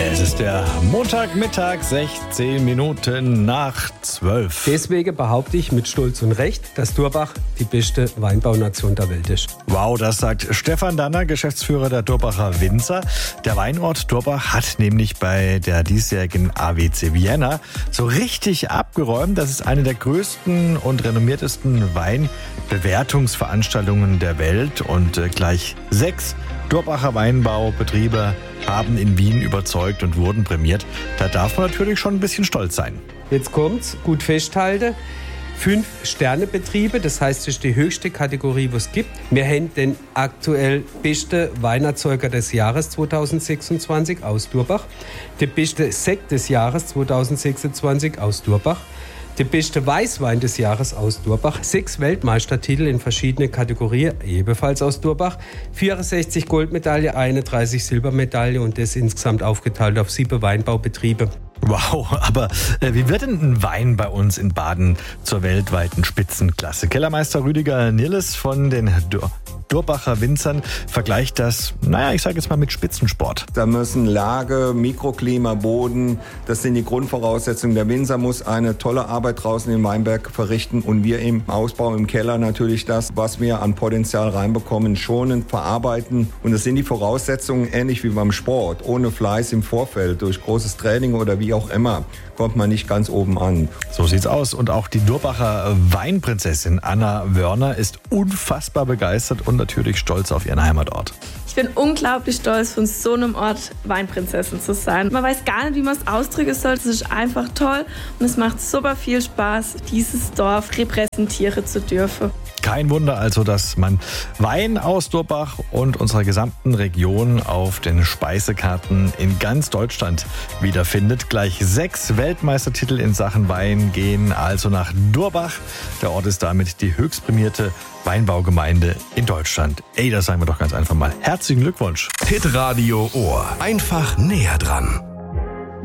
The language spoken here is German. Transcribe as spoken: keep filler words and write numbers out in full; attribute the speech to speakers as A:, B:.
A: Es ist der Montagmittag, sechzehn Minuten nach zwölf.
B: Deswegen behaupte ich mit Stolz und Recht, dass Durbach die beste Weinbaunation der Welt ist.
A: Wow, das sagt Stefan Danner, Geschäftsführer der Durbacher Winzer. Der Weinort Durbach hat nämlich bei der diesjährigen A W C Vienna so richtig abgeräumt. Das ist eine der größten und renommiertesten Weinbewertungsveranstaltungen der Welt. Und gleich sechs Durbacher Weinbaubetriebe haben in Wien überzeugt und wurden prämiert. Da darf man natürlich schon ein bisschen stolz sein.
B: Jetzt kommt's, gut festhalten. Fünf Sternebetriebe, das heißt, das ist die höchste Kategorie, die es gibt. Wir haben den aktuell besten Weinerzeuger des Jahres zweitausendsechsundzwanzig aus Durbach, den besten Sekt des Jahres zweitausendsechsundzwanzig aus Durbach, der beste Weißwein des Jahres aus Durbach, sechs Weltmeistertitel in verschiedenen Kategorien, ebenfalls aus Durbach, vierundsechzig Goldmedaille, einunddreißig Silbermedaille und das insgesamt aufgeteilt auf sieben Weinbaubetriebe.
A: Wow, aber äh, wie wird denn ein Wein bei uns in Baden zur weltweiten Spitzenklasse? Kellermeister Rüdiger Nierles von den Dur- Durbacher Winzern vergleicht das, naja, ich sage jetzt mal mit Spitzensport.
C: Da müssen Lage, Mikroklima, Boden, das sind die Grundvoraussetzungen. Der Winzer muss eine tolle Arbeit draußen im Weinberg verrichten und wir im Ausbau im Keller natürlich das, was wir an Potenzial reinbekommen, schonend verarbeiten. Und das sind die Voraussetzungen ähnlich wie beim Sport. Ohne Fleiß im Vorfeld, durch großes Training oder wie auch immer, kommt man nicht ganz oben an.
A: So sieht's aus. Und auch die Durbacher Weinprinzessin Anna Wörner ist unfassbar begeistert und natürlich stolz auf ihren Heimatort.
D: Ich bin unglaublich stolz, von so einem Ort Weinprinzessin zu sein. Man weiß gar nicht, wie man es ausdrücken soll. Es ist einfach toll und es macht super viel Spaß, dieses Dorf repräsentieren zu dürfen.
A: Kein Wunder also, dass man Wein aus Durbach und unserer gesamten Region auf den Speisekarten in ganz Deutschland wiederfindet. Gleich sechs Weltmeistertitel in Sachen Wein gehen also nach Durbach. Der Ort ist damit die höchstprämierte Weinbaugemeinde in Deutschland. Ey, das sagen wir doch ganz einfach mal. Herzlichen Glückwunsch.
E: Hitradio Ohr. Einfach näher dran.